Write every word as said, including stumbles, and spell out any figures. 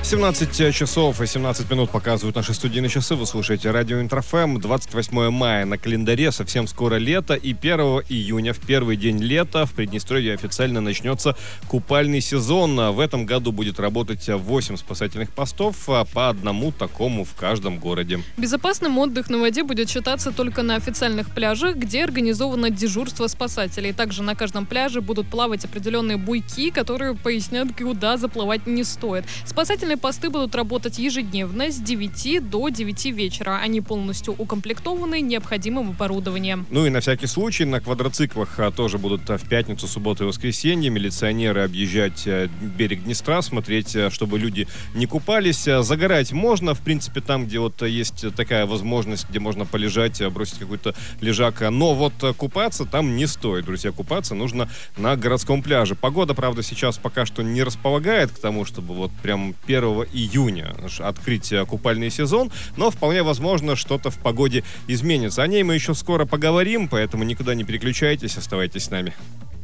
семнадцать часов и семнадцать минут показывают наши студийные часы. Вы слушаете радио Интрофэм. двадцать восьмое мая на календаре, совсем скоро лето. И первого июня, в первый день лета, в Приднестровье официально начнется купальный сезон. В этом году будет работать восемь спасательных постов, по одному такому в каждом городе. Безопасным отдых на воде будет считаться только на официальных пляжах, где организовано дежурство спасателей. Также на каждом пляже будут плавать определенные буйки, которые пояснят, куда заплывать не стоит. Спасательные посты будут работать ежедневно с девяти до девяти вечера. Они полностью укомплектованы необходимым оборудованием. Ну и на всякий случай на квадроциклах тоже будут в пятницу, субботу и воскресенье милиционеры объезжать берег Днестра, смотреть, чтобы люди не купались. Загорать можно, в принципе, там, где вот есть такая возможность, где можно полежать, бросить какой-то лежак. Но вот купаться там не стоит, друзья. Купаться нужно на городском пляже. Погода, правда, сейчас пока что не располагает к тому, чтобы вот прям первого июня открыть купальный сезон, но вполне возможно, что-то в погоде изменится. О ней мы еще скоро поговорим, поэтому никуда не переключайтесь, оставайтесь с нами.